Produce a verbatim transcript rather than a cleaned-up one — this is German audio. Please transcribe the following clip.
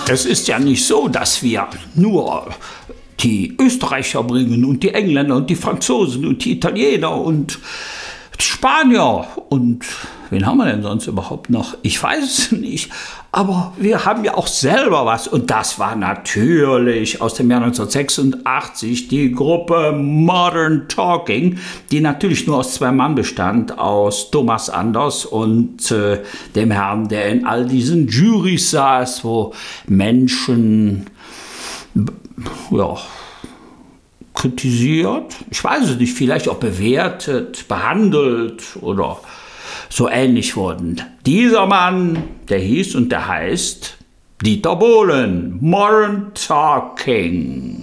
Es ist ja nicht so, dass wir nur die Österreicher bringen und die Engländer und die Franzosen und die Italiener und die Spanier und wen haben wir denn sonst überhaupt noch? Ich weiß es nicht, aber wir haben ja auch selber was und das war natürlich aus dem Jahr neunzehnhundertsechsundachtzig die Gruppe Modern Talking, die natürlich nur aus zwei Mann bestand, aus Thomas Anders und äh, dem Herrn, der in all diesen Jurys saß, wo Menschen ja, kritisiert, ich weiß es nicht, vielleicht auch bewertet, behandelt oder so ähnlich wurden. Dieser Mann, der hieß und der heißt Dieter Bohlen, Modern Talking.